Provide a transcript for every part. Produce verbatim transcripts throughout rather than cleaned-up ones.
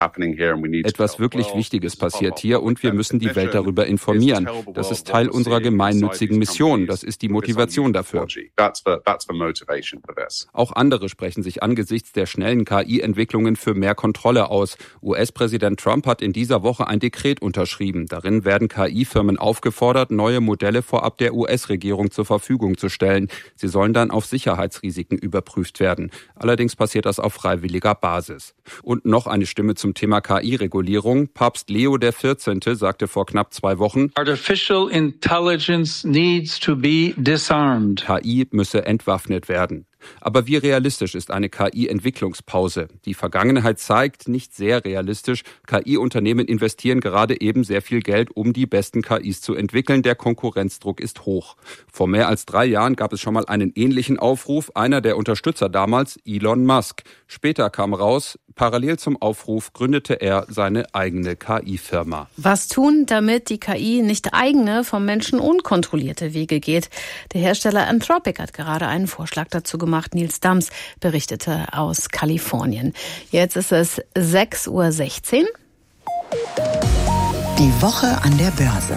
Etwas wirklich Wichtiges passiert hier und wir müssen die Welt darüber informieren. Das ist Teil unserer gemeinnützigen Mission. Das ist die Motivation dafür. Auch andere sprechen sich angesichts der schnellen K I-Entwicklungen für mehr Kontrolle aus. U S-Präsident Trump hat in dieser Woche ein Dekret unterschrieben. Darin werden K I-Firmen aufgefordert, neue Modelle vorab der U S-Regierung zur Verfügung zu stellen. Sie sollen dann auf Sicherheitsrisiken überprüft werden. Allerdings passiert das auf freiwilliger Basis. Und noch eine Stimme zum Thema K I-Regulierung. Papst Leo der vierzehnte sagte vor knapp zwei Wochen, Artificial intelligence needs to be disarmed. K I müsse entwaffnet werden. Aber wie realistisch ist eine K I-Entwicklungspause? Die Vergangenheit zeigt, nicht sehr realistisch. K I-Unternehmen investieren gerade eben sehr viel Geld, um die besten K Is zu entwickeln. Der Konkurrenzdruck ist hoch. Vor mehr als drei Jahren gab es schon mal einen ähnlichen Aufruf. Einer der Unterstützer damals, Elon Musk. Später kam raus, parallel zum Aufruf gründete er seine eigene K I-Firma. Was tun, damit die K I nicht eigene, vom Menschen unkontrollierte Wege geht? Der Hersteller Anthropic hat gerade einen Vorschlag dazu gemacht. Nils Dams berichtete aus Kalifornien. Jetzt ist es sechs Uhr sechzehn. Die Woche an der Börse.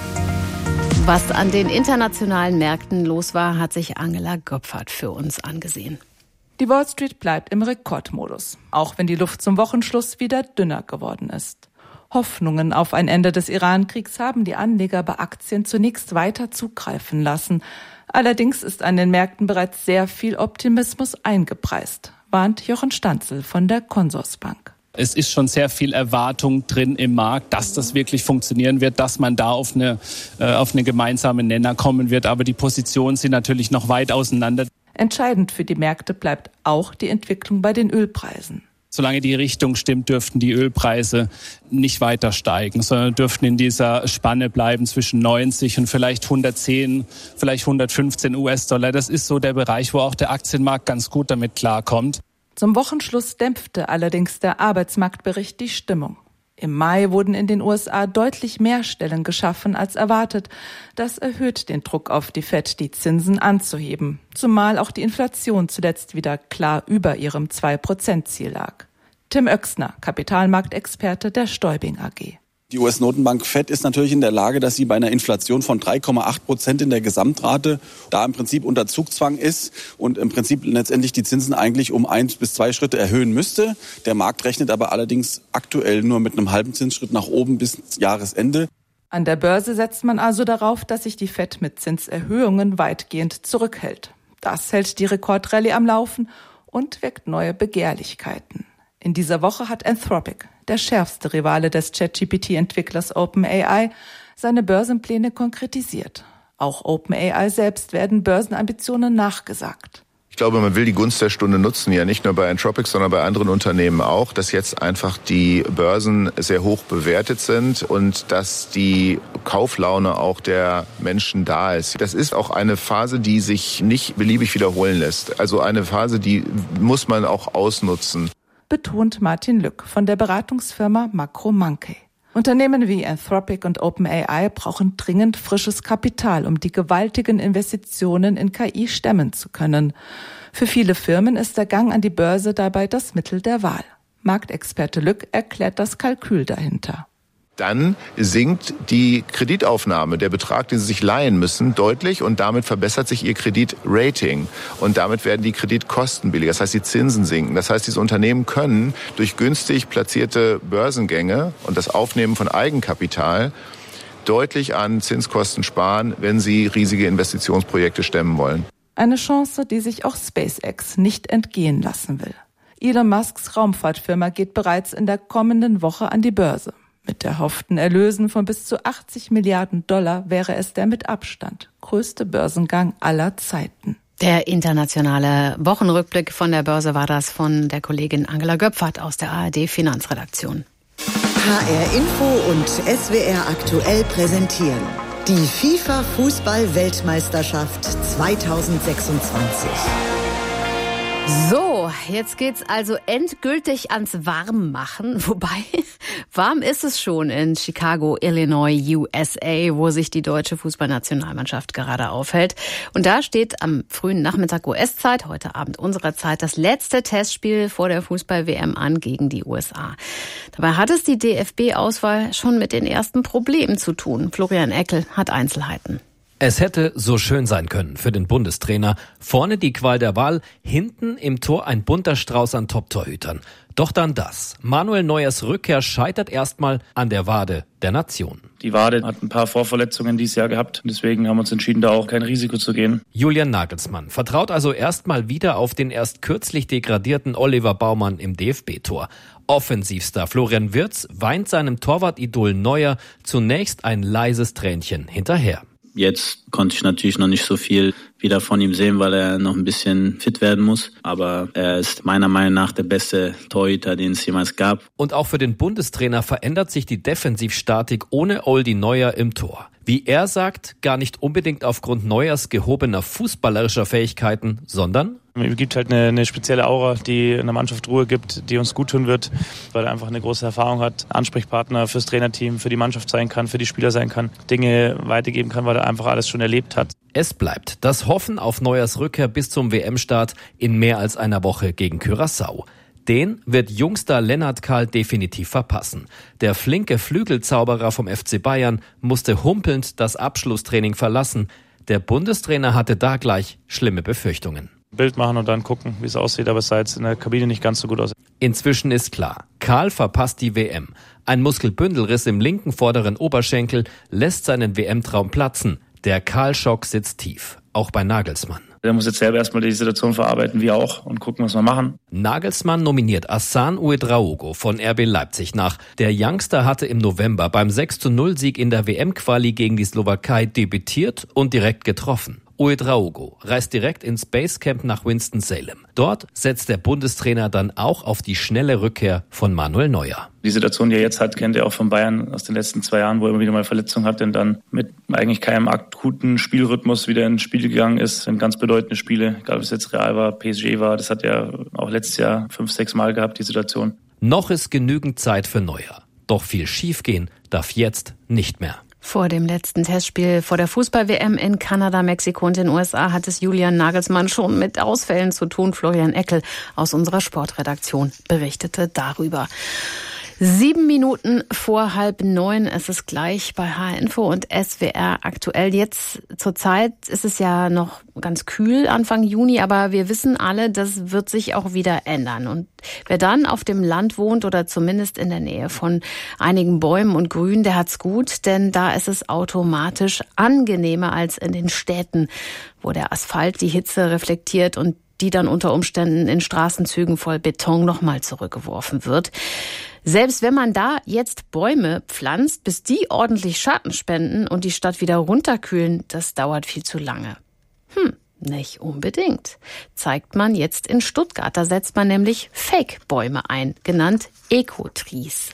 Was an den internationalen Märkten los war, hat sich Angela Göpfert für uns angesehen. Die Wall Street bleibt im Rekordmodus, auch wenn die Luft zum Wochenschluss wieder dünner geworden ist. Hoffnungen auf ein Ende des Iran-Kriegs haben die Anleger bei Aktien zunächst weiter zugreifen lassen. Allerdings ist an den Märkten bereits sehr viel Optimismus eingepreist, warnt Jochen Stanzel von der Consorsbank. Es ist schon sehr viel Erwartung drin im Markt, dass das wirklich funktionieren wird, dass man da auf eine, äh, auf eine gemeinsame Nenner kommen wird. Aber die Positionen sind natürlich noch weit auseinander. Entscheidend für die Märkte bleibt auch die Entwicklung bei den Ölpreisen. Solange die Richtung stimmt, dürften die Ölpreise nicht weiter steigen, sondern dürften in dieser Spanne bleiben zwischen neunzig und vielleicht hundertzehn, vielleicht hundertfünfzehn U S-Dollar. Das ist so der Bereich, wo auch der Aktienmarkt ganz gut damit klarkommt. Zum Wochenschluss dämpfte allerdings der Arbeitsmarktbericht die Stimmung. Im Mai wurden in den U S A deutlich mehr Stellen geschaffen als erwartet. Das erhöht den Druck auf die Fed, die Zinsen anzuheben. Zumal auch die Inflation zuletzt wieder klar über ihrem zwei Prozent Ziel lag. Tim Oechsner, Kapitalmarktexperte der Stäubing A G. Die U S-Notenbank Fed ist natürlich in der Lage, dass sie bei einer Inflation von drei Komma acht Prozent in der Gesamtrate da im Prinzip unter Zugzwang ist und im Prinzip letztendlich die Zinsen eigentlich um eins bis zwei Schritte erhöhen müsste. Der Markt rechnet aber allerdings aktuell nur mit einem halben Zinsschritt nach oben bis Jahresende. An der Börse setzt man also darauf, dass sich die Fed mit Zinserhöhungen weitgehend zurückhält. Das hält die Rekordrallye am Laufen und weckt neue Begehrlichkeiten. In dieser Woche hat Anthropic, der schärfste Rivale des ChatGPT-Entwicklers OpenAI, seine Börsenpläne konkretisiert. Auch OpenAI selbst werden Börsenambitionen nachgesagt. Ich glaube, man will die Gunst der Stunde nutzen, ja nicht nur bei Anthropic, sondern bei anderen Unternehmen auch, dass jetzt einfach die Börsen sehr hoch bewertet sind und dass die Kauflaune auch der Menschen da ist. Das ist auch eine Phase, die sich nicht beliebig wiederholen lässt. Also eine Phase, die muss man auch ausnutzen. Betont Martin Lück von der Beratungsfirma Macro Monkey. Unternehmen wie Anthropic und OpenAI brauchen dringend frisches Kapital, um die gewaltigen Investitionen in K I stemmen zu können. Für viele Firmen ist der Gang an die Börse dabei das Mittel der Wahl. Marktexperte Lück erklärt das Kalkül dahinter. Dann sinkt die Kreditaufnahme, der Betrag, den sie sich leihen müssen, deutlich und damit verbessert sich ihr Kreditrating und damit werden die Kreditkosten billiger. Das heißt, die Zinsen sinken. Das heißt, diese Unternehmen können durch günstig platzierte Börsengänge und das Aufnehmen von Eigenkapital deutlich an Zinskosten sparen, wenn sie riesige Investitionsprojekte stemmen wollen. Eine Chance, die sich auch SpaceX nicht entgehen lassen will. Elon Musks Raumfahrtfirma geht bereits in der kommenden Woche an die Börse. Mit erhofften Erlösen von bis zu achtzig Milliarden Dollar wäre es der mit Abstand größte Börsengang aller Zeiten. Der internationale Wochenrückblick von der Börse war das von der Kollegin Angela Göpfert aus der A R D Finanzredaktion. H R Info und S W R aktuell präsentieren die FIFA-Fußball-Weltmeisterschaft zweitausendsechsundzwanzig. So, jetzt geht's also endgültig ans Warmmachen. Wobei, warm ist es schon in Chicago, Illinois, U S A, wo sich die deutsche Fußballnationalmannschaft gerade aufhält. Und da steht am frühen Nachmittag U S-Zeit, heute Abend unserer Zeit, das letzte Testspiel vor der Fußball-W M an gegen die U S A. Dabei hat es die D F B-Auswahl schon mit den ersten Problemen zu tun. Florian Eckel hat Einzelheiten. Es hätte so schön sein können für den Bundestrainer. Vorne die Qual der Wahl, hinten im Tor ein bunter Strauß an Top-Torhütern. Doch dann das. Manuel Neuers Rückkehr scheitert erstmal an der Wade der Nation. Die Wade hat ein paar Vorverletzungen dieses Jahr gehabt. Deswegen haben wir uns entschieden, da auch kein Risiko zu gehen. Julian Nagelsmann vertraut also erstmal wieder auf den erst kürzlich degradierten Oliver Baumann im D F B-Tor. Offensivstar Florian Wirtz weint seinem Torwart-Idol Neuer zunächst ein leises Tränchen hinterher. Jetzt konnte ich natürlich noch nicht so viel wieder von ihm sehen, weil er noch ein bisschen fit werden muss. Aber er ist meiner Meinung nach der beste Torhüter, den es jemals gab. Und auch für den Bundestrainer verändert sich die Defensivstatik ohne Oldi Neuer im Tor. Wie er sagt, gar nicht unbedingt aufgrund Neuers gehobener fußballerischer Fähigkeiten, sondern es gibt halt eine, eine spezielle Aura, die in der Mannschaft Ruhe gibt, die uns gut tun wird, weil er einfach eine große Erfahrung hat, Ansprechpartner fürs Trainerteam, für die Mannschaft sein kann, für die Spieler sein kann, Dinge weitergeben kann, weil er einfach alles schon erlebt hat. Es bleibt das Hoffen auf Neuers Rückkehr bis zum W M-Start in mehr als einer Woche gegen Curaçao. Den wird Jungstar Lennart Kahl definitiv verpassen. Der flinke Flügelzauberer vom F C Bayern musste humpelnd das Abschlusstraining verlassen. Der Bundestrainer hatte da gleich schlimme Befürchtungen. Bild machen und dann gucken, wie es aussieht, aber es sah jetzt in der Kabine nicht ganz so gut aus. Inzwischen ist klar, Kahl verpasst die W M. Ein Muskelbündelriss im linken vorderen Oberschenkel lässt seinen W M-Traum platzen. Der Kahl-Schock sitzt tief, auch bei Nagelsmann. Der muss jetzt selber erstmal die Situation verarbeiten, wir auch, und gucken, was wir machen. Nagelsmann nominiert Hassan Ouedraogo von R B Leipzig nach. Der Youngster hatte im November beim sechs zu null Sieg in der W M-Quali gegen die Slowakei debütiert und direkt getroffen. Ouedraogo reist direkt ins Basecamp nach Winston-Salem. Dort setzt der Bundestrainer dann auch auf die schnelle Rückkehr von Manuel Neuer. Die Situation, die er jetzt hat, kennt er auch von Bayern aus den letzten zwei Jahren, wo er immer wieder mal Verletzungen hat und dann mit eigentlich keinem akuten Spielrhythmus wieder ins Spiel gegangen ist. In ganz bedeutende Spiele, egal ob es jetzt Real war, P S G war, das hat er auch letztes Jahr fünf, sechs Mal gehabt, die Situation. Noch ist genügend Zeit für Neuer. Doch viel schiefgehen darf jetzt nicht mehr. Vor dem letzten Testspiel vor der Fußball-W M in Kanada, Mexiko und den U S A hat es Julian Nagelsmann schon mit Ausfällen zu tun. Florian Eckel aus unserer Sportredaktion berichtete darüber. Sieben Minuten vor halb neun, es ist gleich bei H R Info und S W R aktuell. Jetzt zur Zeit ist es ja noch ganz kühl, Anfang Juni, aber wir wissen alle, das wird sich auch wieder ändern. Und wer dann auf dem Land wohnt oder zumindest in der Nähe von einigen Bäumen und Grün, der hat's gut, denn da ist es automatisch angenehmer als in den Städten, wo der Asphalt die Hitze reflektiert und die dann unter Umständen in Straßenzügen voll Beton nochmal zurückgeworfen wird. Selbst wenn man da jetzt Bäume pflanzt, bis die ordentlich Schatten spenden und die Stadt wieder runterkühlen, das dauert viel zu lange. Hm, nicht unbedingt. Zeigt man jetzt in Stuttgart. Da setzt man nämlich Fake-Bäume ein, genannt Eco-Trees.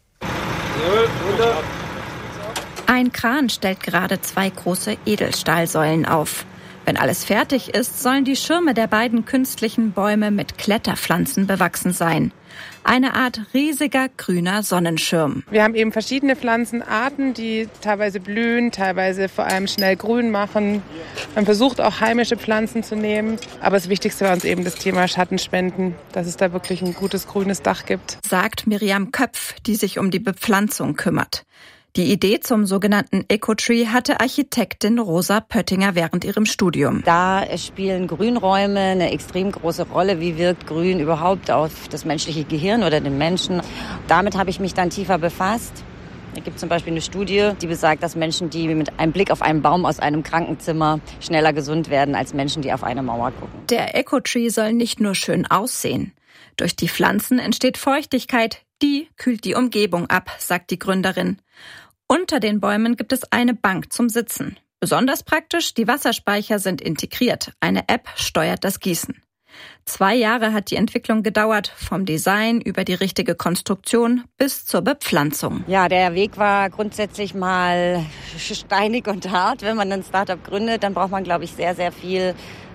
Ein Kran stellt gerade zwei große Edelstahlsäulen auf. Wenn alles fertig ist, sollen die Schirme der beiden künstlichen Bäume mit Kletterpflanzen bewachsen sein. Eine Art riesiger grüner Sonnenschirm. Wir haben eben verschiedene Pflanzenarten, die teilweise blühen, teilweise vor allem schnell grün machen. Man versucht auch heimische Pflanzen zu nehmen. Aber das Wichtigste war uns eben das Thema Schattenspenden, dass es da wirklich ein gutes grünes Dach gibt. Sagt Miriam Köpf, die sich um die Bepflanzung kümmert. Die Idee zum sogenannten Ecotree hatte Architektin Rosa Pöttinger während ihrem Studium. Da spielen Grünräume eine extrem große Rolle. Wie wirkt Grün überhaupt auf das menschliche Gehirn oder den Menschen? Damit habe ich mich dann tiefer befasst. Es gibt zum Beispiel eine Studie, die besagt, dass Menschen, die mit einem Blick auf einen Baum aus einem Krankenzimmer schneller gesund werden als Menschen, die auf eine Mauer gucken. Der Ecotree soll nicht nur schön aussehen. Durch die Pflanzen entsteht Feuchtigkeit, die kühlt die Umgebung ab, sagt die Gründerin. Unter den Bäumen gibt es eine Bank zum Sitzen. Besonders praktisch, die Wasserspeicher sind integriert. Eine App steuert das Gießen. Zwei Jahre hat die Entwicklung gedauert, vom Design über die richtige Konstruktion bis zur Bepflanzung. Ja, der Weg war grundsätzlich mal steinig und hart. Wenn man ein Startup gründet, dann braucht man, glaube ich, sehr, sehr viel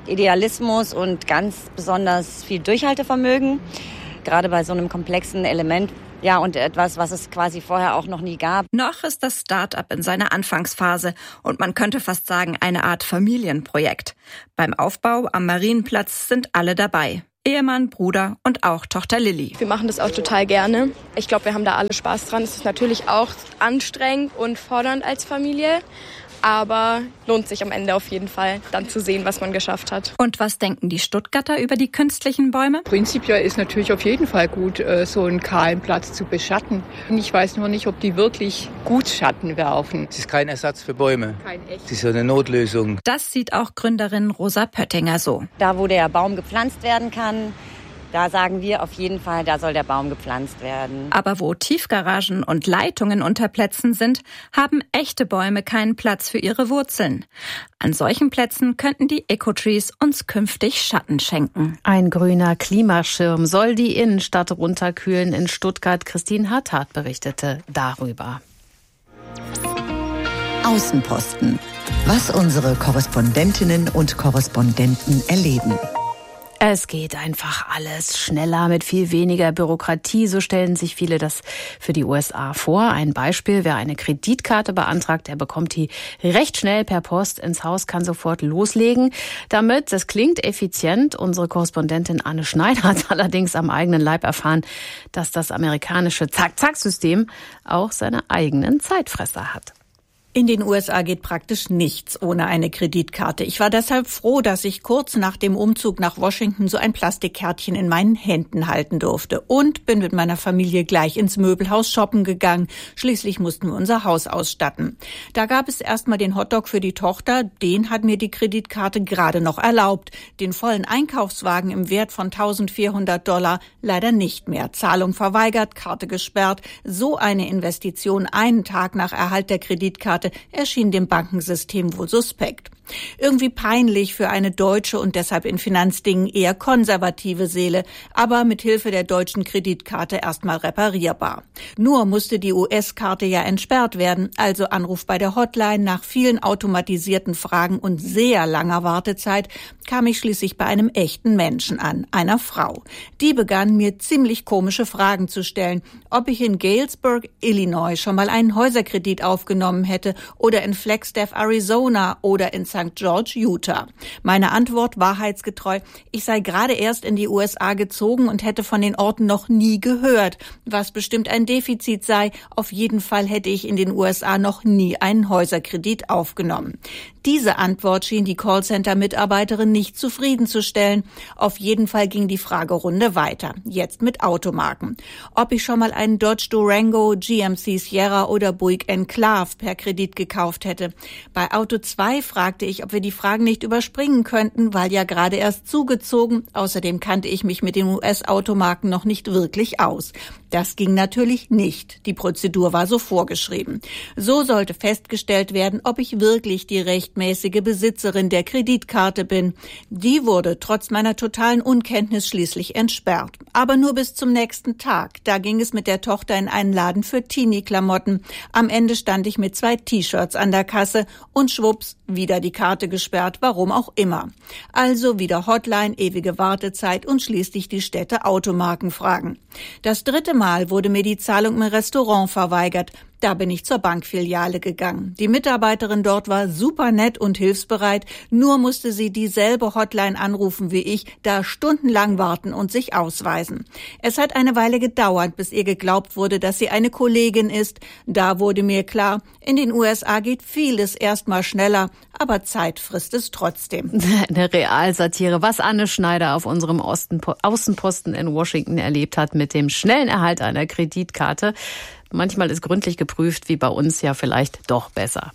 Idealismus und ganz besonders viel Durchhaltevermögen, gerade bei so einem komplexen Element. Ja, und etwas, was es quasi vorher auch noch nie gab. Noch ist das Start-up in seiner Anfangsphase und man könnte fast sagen, eine Art Familienprojekt. Beim Aufbau am Marienplatz sind alle dabei. Ehemann, Bruder und auch Tochter Lilly. Wir machen das auch total gerne. Ich glaube, wir haben da alle Spaß dran. Es ist natürlich auch anstrengend und fordernd als Familie. Aber lohnt sich am Ende auf jeden Fall, dann zu sehen, was man geschafft hat. Und was denken die Stuttgarter über die künstlichen Bäume? Prinzipiell ist natürlich auf jeden Fall gut, so einen kahlen Platz zu beschatten. Ich weiß nur nicht, ob die wirklich gut Schatten werfen. Es ist kein Ersatz für Bäume. Kein echt. Es ist eine Notlösung. Das sieht auch Gründerin Rosa Pöttinger so. Da, wo der Baum gepflanzt werden kann, da sagen wir auf jeden Fall, da soll der Baum gepflanzt werden. Aber wo Tiefgaragen und Leitungen unter Plätzen sind, haben echte Bäume keinen Platz für ihre Wurzeln. An solchen Plätzen könnten die Ecotrees uns künftig Schatten schenken. Ein grüner Klimaschirm soll die Innenstadt runterkühlen in Stuttgart. Christine Harthardt berichtete darüber. Außenposten. Was unsere Korrespondentinnen und Korrespondenten erleben. Es geht einfach alles schneller mit viel weniger Bürokratie. So stellen sich viele das für die U S A vor. Ein Beispiel: Wer eine Kreditkarte beantragt, der bekommt die recht schnell per Post ins Haus, kann sofort loslegen damit. Das klingt effizient. Unsere Korrespondentin Anne Schneider hat allerdings am eigenen Leib erfahren, dass das amerikanische Zack-Zack-System auch seine eigenen Zeitfresser hat. In den U S A geht praktisch nichts ohne eine Kreditkarte. Ich war deshalb froh, dass ich kurz nach dem Umzug nach Washington so ein Plastikkärtchen in meinen Händen halten durfte. Und bin mit meiner Familie gleich ins Möbelhaus shoppen gegangen. Schließlich mussten wir unser Haus ausstatten. Da gab es erstmal den Hotdog für die Tochter. Den hat mir die Kreditkarte gerade noch erlaubt. Den vollen Einkaufswagen im Wert von eintausendvierhundert Dollar leider nicht mehr. Zahlung verweigert, Karte gesperrt. So eine Investition einen Tag nach Erhalt der Kreditkarte erschien dem Bankensystem wohl suspekt. Irgendwie peinlich für eine deutsche und deshalb in Finanzdingen eher konservative Seele, aber mit Hilfe der deutschen Kreditkarte erstmal reparierbar. Nur musste die U S-Karte ja entsperrt werden, also Anruf bei der Hotline. Nach vielen automatisierten Fragen und sehr langer Wartezeit kam ich schließlich bei einem echten Menschen an, einer Frau. Die begann mir ziemlich komische Fragen zu stellen, ob ich in Galesburg, Illinois schon mal einen Häuserkredit aufgenommen hätte oder in Flagstaff, Arizona oder in Sankt George, Utah. Meine Antwort wahrheitsgetreu: Ich sei gerade erst in die U S A gezogen und hätte von den Orten noch nie gehört, was bestimmt ein Defizit sei. Auf jeden Fall hätte ich in den U S A noch nie einen Häuserkredit aufgenommen. Diese Antwort schien die Callcenter-Mitarbeiterin nicht zufriedenzustellen. Auf jeden Fall ging die Fragerunde weiter, jetzt mit Automarken. Ob ich schon mal einen Dodge Durango, G M C Sierra oder Buick Enclave per Kredit gekauft hätte. Bei Auto zwei fragte ich, ob wir die Fragen nicht überspringen könnten, weil ja gerade erst zugezogen. Außerdem kannte ich mich mit den U S-Automarken noch nicht wirklich aus. Das ging natürlich nicht. Die Prozedur war so vorgeschrieben. So sollte festgestellt werden, ob ich wirklich die rechtmäßige Besitzerin der Kreditkarte bin. Die wurde trotz meiner totalen Unkenntnis schließlich entsperrt. Aber nur bis zum nächsten Tag. Da ging es mit der Tochter in einen Laden für Teenie-Klamotten. Am Ende stand ich mit zwei T-Shirts an der Kasse und schwupps, wieder die Karte gesperrt, warum auch immer. Also wieder Hotline, ewige Wartezeit und schließlich die Städte Automarken fragen. Das dritte Mal wurde mir die Zahlung im Restaurant verweigert. Da bin ich zur Bankfiliale gegangen. Die Mitarbeiterin dort war super nett und hilfsbereit, nur musste sie dieselbe Hotline anrufen wie ich, da stundenlang warten und sich ausweisen. Es hat eine Weile gedauert, bis ihr geglaubt wurde, dass sie eine Kollegin ist. Da wurde mir klar, in den U S A geht vieles erstmal schneller, aber Zeit frisst es trotzdem. Eine Realsatire, was Anne Schneider auf unserem Osten- Außenposten in Washington erlebt hat mit dem schnellen Erhalt einer Kreditkarte. Manchmal ist gründlich geprüft, wie bei uns ja vielleicht doch besser.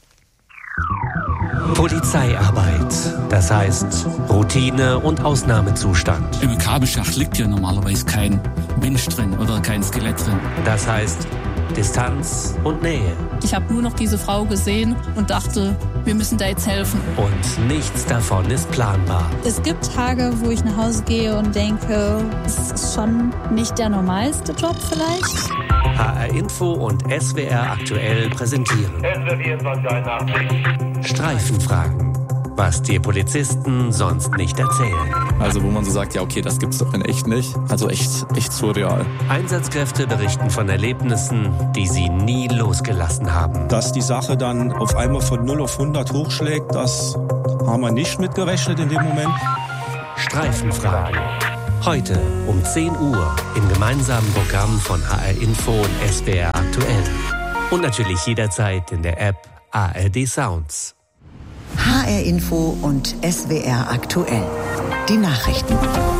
Polizeiarbeit, das heißt Routine und Ausnahmezustand. Im Kabelschacht liegt ja normalerweise kein Mensch drin oder kein Skelett drin. Das heißt Distanz und Nähe. Ich habe nur noch diese Frau gesehen und dachte, wir müssen da jetzt helfen. Und nichts davon ist planbar. Es gibt Tage, wo ich nach Hause gehe und denke, es ist schon nicht der normalste Job vielleicht. H R Info und S W R aktuell präsentieren Streifenfragen. Was dir Polizisten sonst nicht erzählen. Also wo man so sagt, ja okay, das gibt's doch in echt nicht. Also echt, echt surreal. Einsatzkräfte berichten von Erlebnissen, die sie nie losgelassen haben. Dass die Sache dann auf einmal von null auf hundert hochschlägt, das haben wir nicht mitgerechnet in dem Moment. Streifenfragen. Heute um zehn Uhr im gemeinsamen Programm von H R Info und S W R Aktuell. Und natürlich jederzeit in der App A R D Sounds. H R Info und S W R Aktuell. Die Nachrichten.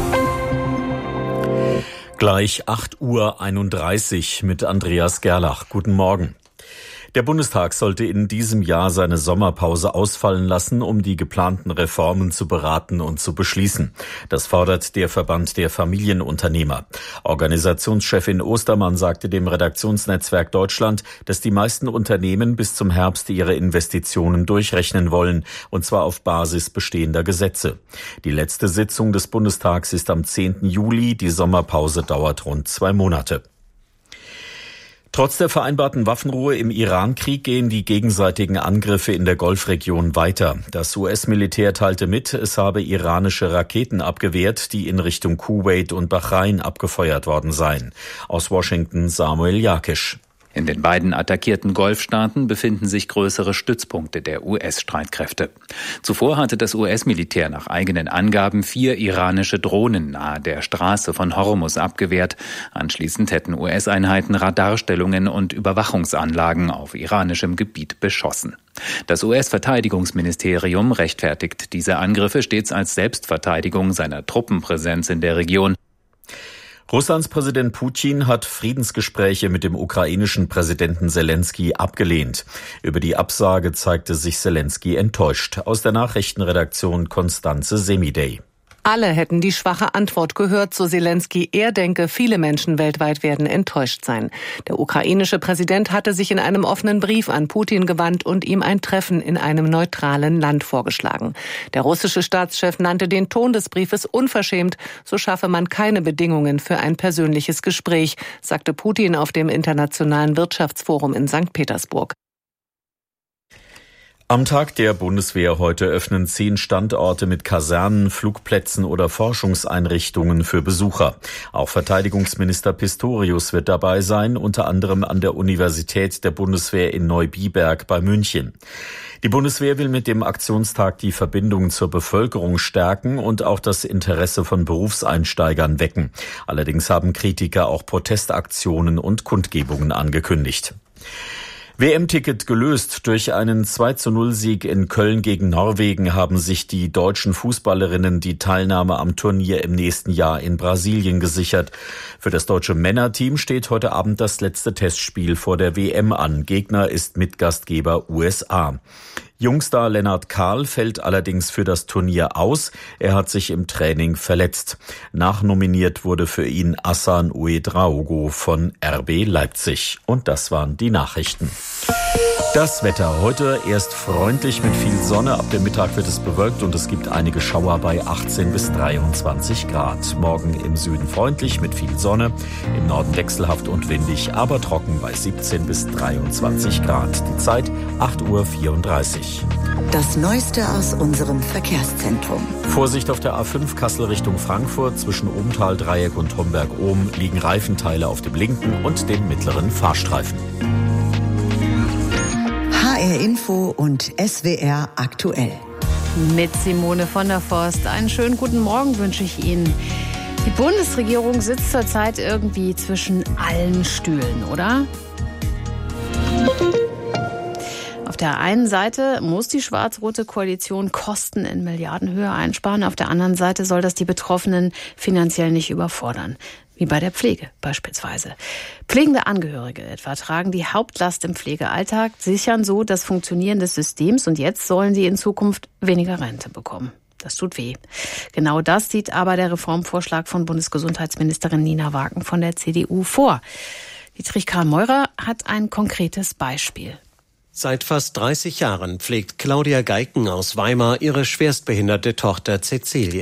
Gleich acht Uhr einunddreißig mit Andreas Gerlach. Guten Morgen. Der Bundestag sollte in diesem Jahr seine Sommerpause ausfallen lassen, um die geplanten Reformen zu beraten und zu beschließen. Das fordert der Verband der Familienunternehmer. Organisationschefin Ostermann sagte dem Redaktionsnetzwerk Deutschland, dass die meisten Unternehmen bis zum Herbst ihre Investitionen durchrechnen wollen, und zwar auf Basis bestehender Gesetze. Die letzte Sitzung des Bundestags ist am zehnten Juli. Die Sommerpause dauert rund zwei Monate. Trotz der vereinbarten Waffenruhe im Iran-Krieg gehen die gegenseitigen Angriffe in der Golfregion weiter. Das U S-Militär teilte mit, es habe iranische Raketen abgewehrt, die in Richtung Kuwait und Bahrain abgefeuert worden seien. Aus Washington Samuel Jakisch. In den beiden attackierten Golfstaaten befinden sich größere Stützpunkte der U S-Streitkräfte. Zuvor hatte das U S-Militär nach eigenen Angaben vier iranische Drohnen nahe der Straße von Hormuz abgewehrt. Anschließend hätten U S-Einheiten Radarstellungen und Überwachungsanlagen auf iranischem Gebiet beschossen. Das U S-Verteidigungsministerium rechtfertigt diese Angriffe stets als Selbstverteidigung seiner Truppenpräsenz in der Region. Russlands Präsident Putin hat Friedensgespräche mit dem ukrainischen Präsidenten Selensky abgelehnt. Über die Absage zeigte sich Selensky enttäuscht. Aus der Nachrichtenredaktion Konstanze Semidey. Alle hätten die schwache Antwort gehört, so Selensky. Er denke, viele Menschen weltweit werden enttäuscht sein. Der ukrainische Präsident hatte sich in einem offenen Brief an Putin gewandt und ihm ein Treffen in einem neutralen Land vorgeschlagen. Der russische Staatschef nannte den Ton des Briefes unverschämt, so schaffe man keine Bedingungen für ein persönliches Gespräch, sagte Putin auf dem Internationalen Wirtschaftsforum in Sankt Petersburg. Am Tag der Bundeswehr heute öffnen zehn Standorte mit Kasernen, Flugplätzen oder Forschungseinrichtungen für Besucher. Auch Verteidigungsminister Pistorius wird dabei sein, unter anderem an der Universität der Bundeswehr in Neubiberg bei München. Die Bundeswehr will mit dem Aktionstag die Verbindung zur Bevölkerung stärken und auch das Interesse von Berufseinsteigern wecken. Allerdings haben Kritiker auch Protestaktionen und Kundgebungen angekündigt. W M-Ticket gelöst. Durch einen zwei zu null Sieg in Köln gegen Norwegen haben sich die deutschen Fußballerinnen die Teilnahme am Turnier im nächsten Jahr in Brasilien gesichert. Für das deutsche Männerteam steht heute Abend das letzte Testspiel vor der W M an. Gegner ist Mitgastgeber U S A. Jungstar Lennart Kahl fällt allerdings für das Turnier aus. Er hat sich im Training verletzt. Nachnominiert wurde für ihn Hassan Ouedraogo von R B Leipzig. Und das waren die Nachrichten. Das Wetter heute erst freundlich mit viel Sonne. Ab dem Mittag wird es bewölkt und es gibt einige Schauer bei achtzehn bis dreiundzwanzig Grad. Morgen im Süden freundlich mit viel Sonne, im Norden wechselhaft und windig, aber trocken bei siebzehn bis dreiundzwanzig Grad. Die Zeit acht Uhr vierunddreißig. Das Neueste aus unserem Verkehrszentrum. Vorsicht auf der A fünf Kassel Richtung Frankfurt. Zwischen Obenthal-Dreieck und Homberg-Ohm liegen Reifenteile auf dem linken und dem mittleren Fahrstreifen. H R Info und S W R Aktuell. Mit Simone von der Forst. Einen schönen guten Morgen wünsche ich Ihnen. Die Bundesregierung sitzt zurzeit irgendwie zwischen allen Stühlen, oder? Auf der einen Seite muss die schwarz-rote Koalition Kosten in Milliardenhöhe einsparen. Auf der anderen Seite soll das die Betroffenen finanziell nicht überfordern. Wie bei der Pflege beispielsweise. Pflegende Angehörige etwa tragen die Hauptlast im Pflegealltag, sichern so das Funktionieren des Systems und jetzt sollen sie in Zukunft weniger Rente bekommen. Das tut weh. Genau das sieht aber der Reformvorschlag von Bundesgesundheitsministerin Nina Wagen von der C D U vor. Dietrich Karl Meurer hat ein konkretes Beispiel. Seit fast dreißig Jahren pflegt Claudia Geiken aus Weimar ihre schwerstbehinderte Tochter Cäcilie.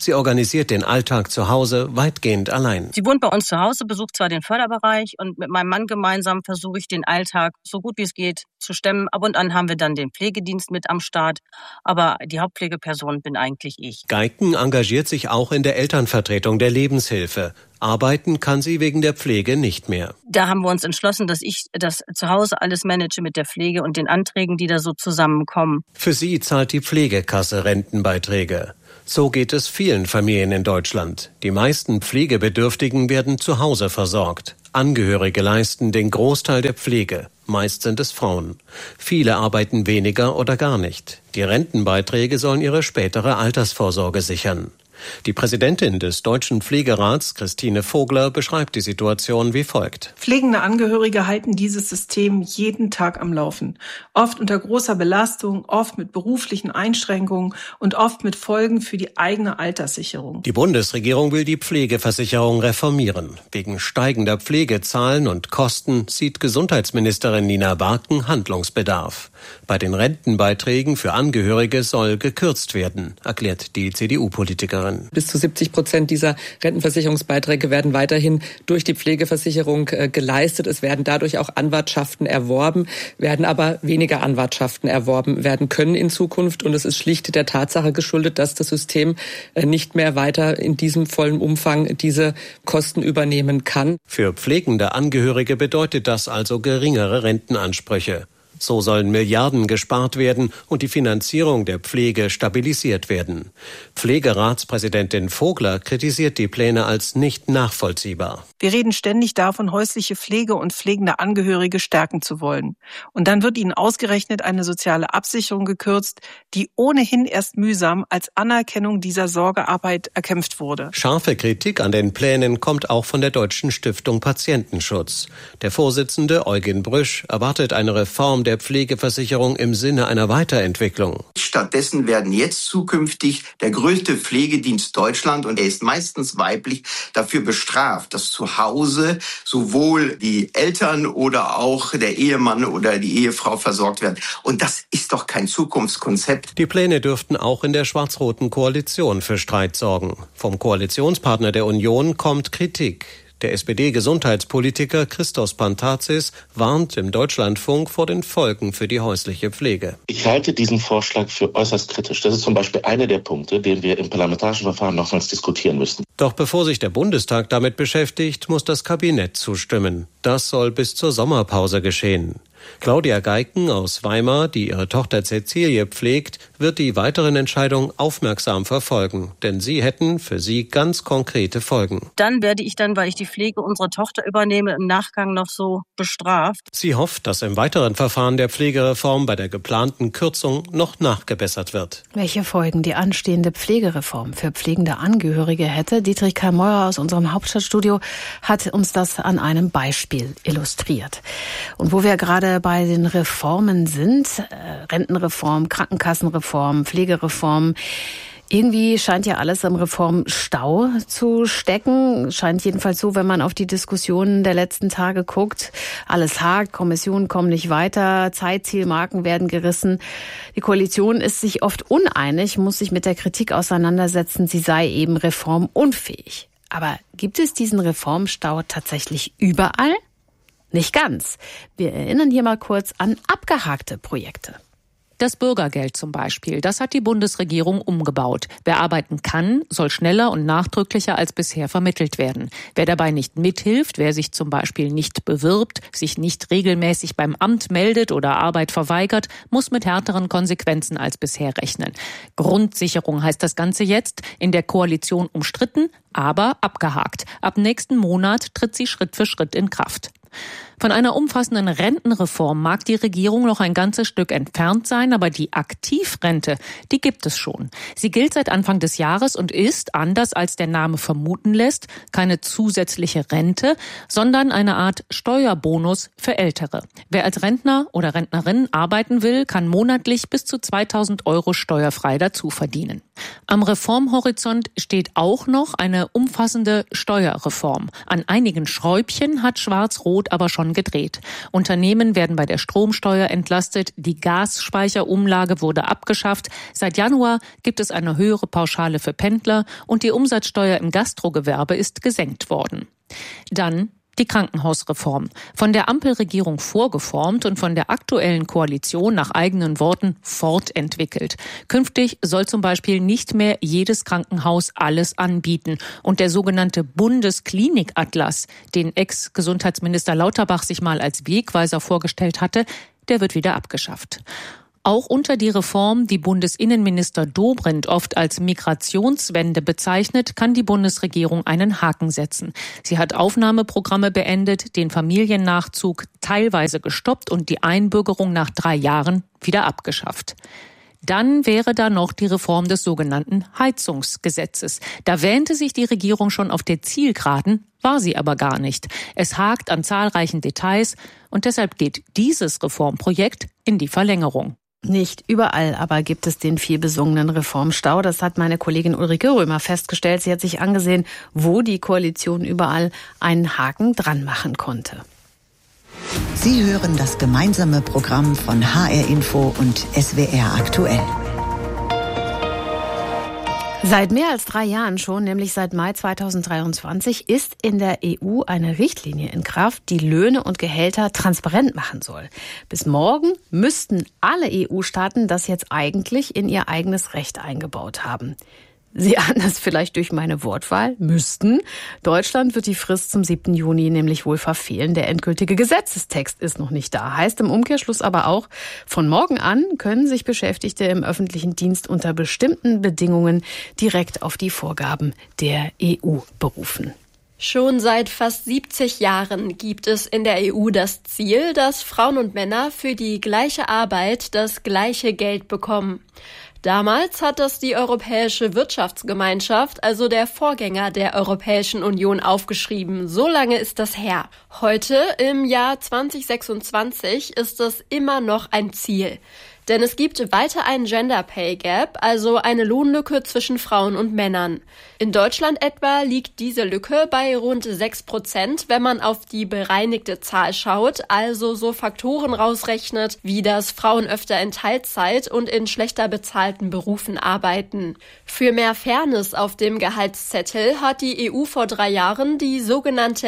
Sie organisiert den Alltag zu Hause weitgehend allein. Sie wohnt bei uns zu Hause, besucht zwar den Förderbereich und mit meinem Mann gemeinsam versuche ich den Alltag so gut wie es geht zu stemmen. Ab und an haben wir dann den Pflegedienst mit am Start, aber die Hauptpflegeperson bin eigentlich ich. Geiken engagiert sich auch in der Elternvertretung der Lebenshilfe. Arbeiten kann sie wegen der Pflege nicht mehr. Da haben wir uns entschlossen, dass ich das zu Hause alles manage mit der Pflege und den Anträgen, die da so zusammenkommen. Für sie zahlt die Pflegekasse Rentenbeiträge. So geht es vielen Familien in Deutschland. Die meisten Pflegebedürftigen werden zu Hause versorgt. Angehörige leisten den Großteil der Pflege. Meist sind es Frauen. Viele arbeiten weniger oder gar nicht. Die Rentenbeiträge sollen ihre spätere Altersvorsorge sichern. Die Präsidentin des Deutschen Pflegerats, Christine Vogler, beschreibt die Situation wie folgt. Pflegende Angehörige halten dieses System jeden Tag am Laufen. Oft unter großer Belastung, oft mit beruflichen Einschränkungen und oft mit Folgen für die eigene Alterssicherung. Die Bundesregierung will die Pflegeversicherung reformieren. Wegen steigender Pflegezahlen und Kosten sieht Gesundheitsministerin Nina Barken Handlungsbedarf. Bei den Rentenbeiträgen für Angehörige soll gekürzt werden, erklärt die C D U-Politikerin. Bis zu siebzig Prozent dieser Rentenversicherungsbeiträge werden weiterhin durch die Pflegeversicherung äh, geleistet. Es werden dadurch auch Anwartschaften erworben, werden aber weniger Anwartschaften erworben werden können in Zukunft. Und es ist schlicht der Tatsache geschuldet, dass das System äh, nicht mehr weiter in diesem vollen Umfang diese Kosten übernehmen kann. Für pflegende Angehörige bedeutet das also geringere Rentenansprüche. So sollen Milliarden gespart werden und die Finanzierung der Pflege stabilisiert werden. Pflegeratspräsidentin Vogler kritisiert die Pläne als nicht nachvollziehbar. Wir reden ständig davon, häusliche Pflege und pflegende Angehörige stärken zu wollen. Und dann wird ihnen ausgerechnet eine soziale Absicherung gekürzt, die ohnehin erst mühsam als Anerkennung dieser Sorgearbeit erkämpft wurde. Scharfe Kritik an den Plänen kommt auch von der Deutschen Stiftung Patientenschutz. Der Vorsitzende Eugen Brüsch erwartet eine Reform der Pflegeversicherung im Sinne einer Weiterentwicklung. Stattdessen werden jetzt zukünftig der größte Pflegedienst Deutschland, und er ist meistens weiblich, dafür bestraft, dass zu Hause sowohl die Eltern oder auch der Ehemann oder die Ehefrau versorgt werden. Und das ist doch kein Zukunftskonzept. Die Pläne dürften auch in der schwarz-roten Koalition für Streit sorgen. Vom Koalitionspartner der Union kommt Kritik. Der S P D-Gesundheitspolitiker Christos Pantazis warnt im Deutschlandfunk vor den Folgen für die häusliche Pflege. Ich halte diesen Vorschlag für äußerst kritisch. Das ist zum Beispiel einer der Punkte, den wir im parlamentarischen Verfahren nochmals diskutieren müssen. Doch bevor sich der Bundestag damit beschäftigt, muss das Kabinett zustimmen. Das soll bis zur Sommerpause geschehen. Claudia Geiken aus Weimar, die ihre Tochter Cäcilie pflegt, wird die weiteren Entscheidungen aufmerksam verfolgen, denn sie hätten für sie ganz konkrete Folgen. Dann werde ich dann, weil ich die Pflege unserer Tochter übernehme, im Nachgang noch so bestraft. Sie hofft, dass im weiteren Verfahren der Pflegereform bei der geplanten Kürzung noch nachgebessert wird. Welche Folgen die anstehende Pflegereform für pflegende Angehörige hätte, Dietrich Karl Meurer aus unserem Hauptstadtstudio hat uns das an einem Beispiel illustriert. Und wo wir gerade bei den Reformen sind, äh, Rentenreform, Krankenkassenreform, Pflegereform, irgendwie scheint ja alles im Reformstau zu stecken. Scheint jedenfalls so, wenn man auf die Diskussionen der letzten Tage guckt. Alles hakt, Kommissionen kommen nicht weiter, Zeitzielmarken werden gerissen. Die Koalition ist sich oft uneinig, muss sich mit der Kritik auseinandersetzen, sie sei eben reformunfähig. Aber gibt es diesen Reformstau tatsächlich überall? Nicht ganz. Wir erinnern hier mal kurz an abgehakte Projekte. Das Bürgergeld zum Beispiel, das hat die Bundesregierung umgebaut. Wer arbeiten kann, soll schneller und nachdrücklicher als bisher vermittelt werden. Wer dabei nicht mithilft, wer sich zum Beispiel nicht bewirbt, sich nicht regelmäßig beim Amt meldet oder Arbeit verweigert, muss mit härteren Konsequenzen als bisher rechnen. Grundsicherung heißt das Ganze jetzt, in der Koalition umstritten, aber abgehakt. Ab nächsten Monat tritt sie Schritt für Schritt in Kraft. Von einer umfassenden Rentenreform mag die Regierung noch ein ganzes Stück entfernt sein, aber die Aktivrente, die gibt es schon. Sie gilt seit Anfang des Jahres und ist, anders als der Name vermuten lässt, keine zusätzliche Rente, sondern eine Art Steuerbonus für Ältere. Wer als Rentner oder Rentnerin arbeiten will, kann monatlich bis zu zweitausend Euro steuerfrei dazu verdienen. Am Reformhorizont steht auch noch eine umfassende Steuerreform. An einigen Schräubchen hat Schwarz-Rot aber schon Rädchen gedreht. Unternehmen werden bei der Stromsteuer entlastet, die Gasspeicherumlage wurde abgeschafft. Seit Januar gibt es eine höhere Pauschale für Pendler und die Umsatzsteuer im Gastrogewerbe ist gesenkt worden. Dann die Krankenhausreform. Von der Ampelregierung vorgeformt und von der aktuellen Koalition nach eigenen Worten fortentwickelt. Künftig soll zum Beispiel nicht mehr jedes Krankenhaus alles anbieten. Und der sogenannte Bundesklinikatlas, den Ex-Gesundheitsminister Lauterbach sich mal als Wegweiser vorgestellt hatte, der wird wieder abgeschafft. Auch unter die Reform, die Bundesinnenminister Dobrindt oft als Migrationswende bezeichnet, kann die Bundesregierung einen Haken setzen. Sie hat Aufnahmeprogramme beendet, den Familiennachzug teilweise gestoppt und die Einbürgerung nach drei Jahren wieder abgeschafft. Dann wäre da noch die Reform des sogenannten Heizungsgesetzes. Da wähnte sich die Regierung schon auf der Zielgeraden, war sie aber gar nicht. Es hakt an zahlreichen Details und deshalb geht dieses Reformprojekt in die Verlängerung. Nicht überall aber gibt es den vielbesungenen Reformstau. Das hat meine Kollegin Ulrike Römer festgestellt. Sie hat sich angesehen, wo die Koalition überall einen Haken dran machen konnte. Sie hören das gemeinsame Programm von H R Info und S W R aktuell. Seit mehr als drei Jahren schon, nämlich seit Mai zweitausenddreiundzwanzig, ist in der E U eine Richtlinie in Kraft, die Löhne und Gehälter transparent machen soll. Bis morgen müssten alle E U-Staaten das jetzt eigentlich in ihr eigenes Recht eingebaut haben. Sie ahnen es vielleicht durch meine Wortwahl, müssten. Deutschland wird die Frist zum siebten Juni nämlich wohl verfehlen. Der endgültige Gesetzestext ist noch nicht da. Heißt im Umkehrschluss aber auch, von morgen an können sich Beschäftigte im öffentlichen Dienst unter bestimmten Bedingungen direkt auf die Vorgaben der E U berufen. Schon seit fast siebzig Jahren gibt es in der E U das Ziel, dass Frauen und Männer für die gleiche Arbeit das gleiche Geld bekommen. Damals hat das die Europäische Wirtschaftsgemeinschaft, also der Vorgänger der Europäischen Union, aufgeschrieben. So lange ist das her. Heute, im Jahr zweitausendsechsundzwanzig, ist das immer noch ein Ziel. Denn es gibt weiter einen Gender Pay Gap, also eine Lohnlücke zwischen Frauen und Männern. In Deutschland etwa liegt diese Lücke bei rund sechs Prozent, wenn man auf die bereinigte Zahl schaut, also so Faktoren rausrechnet, wie dass Frauen öfter in Teilzeit und in schlechter bezahlten Berufen arbeiten. Für mehr Fairness auf dem Gehaltszettel hat die E U vor drei Jahren die sogenannte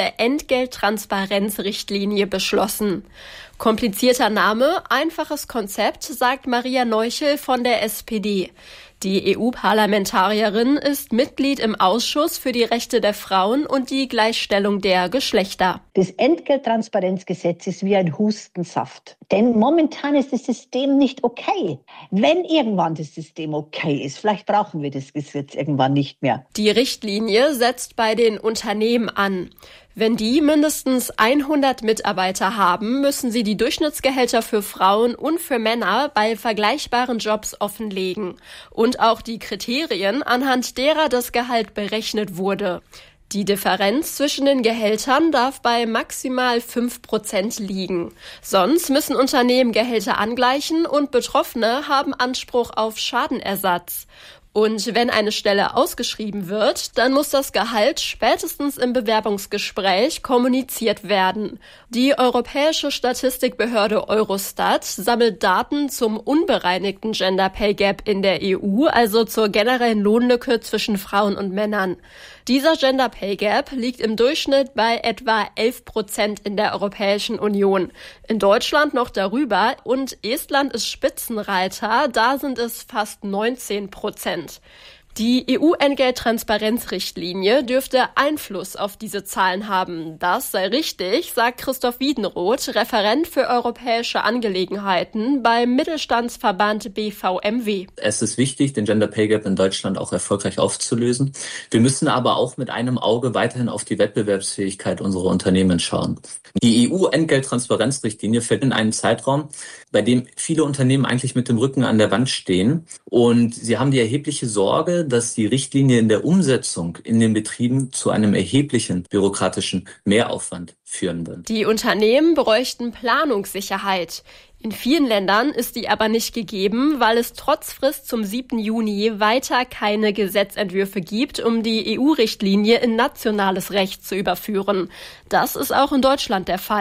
Entgelttransparenzrichtlinie beschlossen. Komplizierter Name, einfaches Konzept, sagt Maria Neuchel von der S P D. Die E U-Parlamentarierin ist Mitglied im Ausschuss für die Rechte der Frauen und die Gleichstellung der Geschlechter. Das Entgelttransparenzgesetz ist wie ein Hustensaft. Denn momentan ist das System nicht okay. Wenn irgendwann das System okay ist, vielleicht brauchen wir das Gesetz irgendwann nicht mehr. Die Richtlinie setzt bei den Unternehmen an. Wenn die mindestens hundert Mitarbeiter haben, müssen sie die Durchschnittsgehälter für Frauen und für Männer bei vergleichbaren Jobs offenlegen und auch die Kriterien, anhand derer das Gehalt berechnet wurde. Die Differenz zwischen den Gehältern darf bei maximal fünf Prozent liegen. Sonst müssen Unternehmen Gehälter angleichen und Betroffene haben Anspruch auf Schadenersatz. Und wenn eine Stelle ausgeschrieben wird, dann muss das Gehalt spätestens im Bewerbungsgespräch kommuniziert werden. Die Europäische Statistikbehörde Eurostat sammelt Daten zum unbereinigten Gender Pay Gap in der E U, also zur generellen Lohnlücke zwischen Frauen und Männern. Dieser Gender Pay Gap liegt im Durchschnitt bei etwa elf Prozent in der Europäischen Union. In Deutschland noch darüber und Estland ist Spitzenreiter, da sind es fast neunzehn Prozent. Die E U-Entgelttransparenzrichtlinie dürfte Einfluss auf diese Zahlen haben. Das sei richtig, sagt Christoph Wiedenroth, Referent für europäische Angelegenheiten beim Mittelstandsverband B V M W. Es ist wichtig, den Gender Pay Gap in Deutschland auch erfolgreich aufzulösen. Wir müssen aber auch mit einem Auge weiterhin auf die Wettbewerbsfähigkeit unserer Unternehmen schauen. Die E U-Entgelttransparenzrichtlinie fällt in einen Zeitraum, bei dem viele Unternehmen eigentlich mit dem Rücken an der Wand stehen. Und sie haben die erhebliche Sorge, dass die Richtlinie in der Umsetzung in den Betrieben zu einem erheblichen bürokratischen Mehraufwand führen wird. Die Unternehmen bräuchten Planungssicherheit. In vielen Ländern ist die aber nicht gegeben, weil es trotz Frist zum siebten Juni weiter keine Gesetzentwürfe gibt, um die E U-Richtlinie in nationales Recht zu überführen. Das ist auch in Deutschland der Fall.